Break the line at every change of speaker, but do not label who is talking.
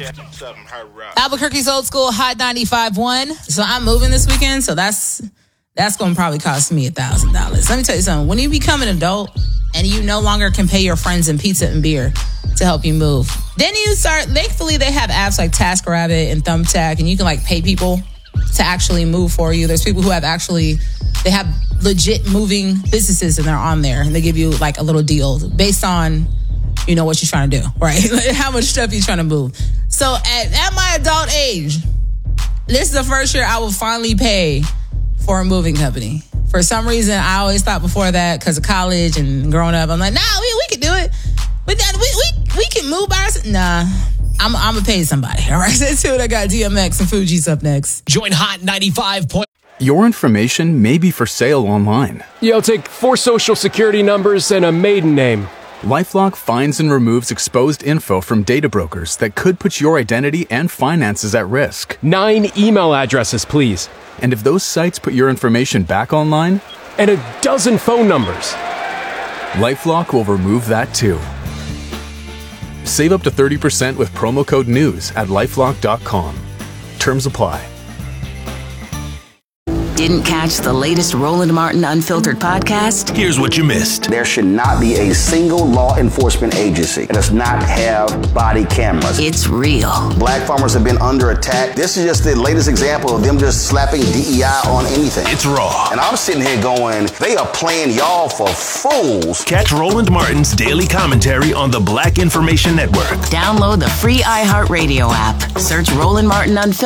Albuquerque's Old School Hot 95.1. So I'm moving this weekend, so that's going to probably cost me $1,000. Let me tell you something. When you become an adult and you no longer can pay your friends in pizza and beer to help you move, then you start, thankfully they have apps like TaskRabbit and Thumbtack, and you can like pay people to actually move for you. There's people who have they have legit moving businesses and they're on there and they give you like a little deal based on, you know, what you're trying to do, right? How much stuff you're trying to move. So at my adult age, this is the first year I will finally pay for a moving company. For some reason, I always thought before that, because of college and growing up, I'm like, nah, we can do it. But then we can move by ourselves. Nah, I'm going to pay somebody. All right, let's see what I got. DMX and Fugees up next.
Join Hot 95.
Your information may be for sale online.
Yeah, I'll take 4 social security numbers and a maiden name.
LifeLock finds and removes exposed info from data brokers that could put your identity and finances at risk.
9 email addresses, please.
And if those sites put your information back online?
And a dozen phone numbers.
LifeLock will remove that too. Save up to 30% with promo code NEWS at LifeLock.com. Terms apply.
Didn't catch the latest Roland Martin Unfiltered podcast?
Here's what you missed.
There should not be a single law enforcement agency that does not have body cameras.
It's real.
Black farmers have been under attack. This is just the latest example of them just slapping DEI on anything.
It's raw.
And I'm sitting here going, they are playing y'all for fools.
Catch Roland Martin's daily commentary on the Black Information Network.
Download the free iHeartRadio app. Search Roland Martin Unfiltered